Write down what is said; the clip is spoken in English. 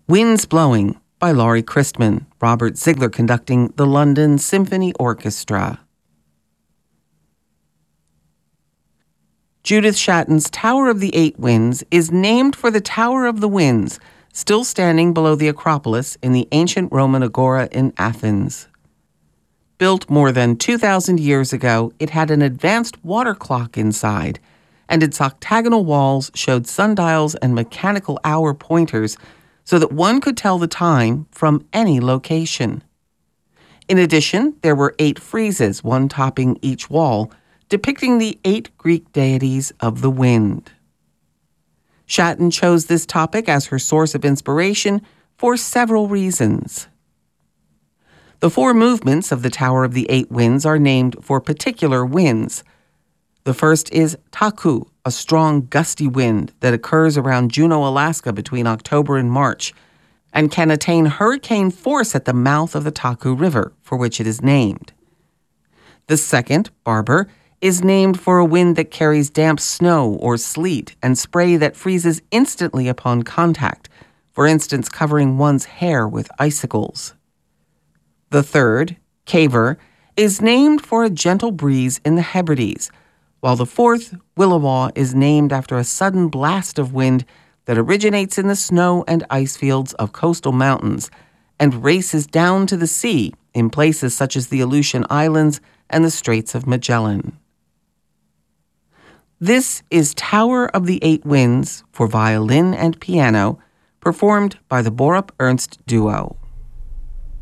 Winds Blowing by Laurie Christman, Robert Ziegler conducting the London Symphony Orchestra. Judith Shatton's Tower of the Eight Winds is named for the Tower of the Winds, still standing below the Acropolis in the ancient Roman Agora in Athens. Built more than 2,000 years ago, it had an advanced water clock inside, and its octagonal walls showed sundials and mechanical hour pointers so that one could tell the time from any location. In addition, there were 8 friezes, one topping each wall, depicting the 8 Greek deities of the wind. Shatton chose this topic as her source of inspiration for several reasons. The 4 movements of the Tower of the Eight Winds are named for particular winds. The first is Taku, a strong gusty wind that occurs around Juneau, Alaska between October and March, and can attain hurricane force at the mouth of the Taku River, for which it is named. The second, Barber, is named for a wind that carries damp snow or sleet and spray that freezes instantly upon contact, for instance covering one's hair with icicles. The third, Caver, is named for a gentle breeze in the Hebrides, while the fourth, Williwaw, is named after a sudden blast of wind that originates in the snow and ice fields of coastal mountains and races down to the sea in places such as the Aleutian Islands and the Straits of Magellan. This is Tower of the Eight Winds for violin and piano, performed by the Borup Ernst Duo.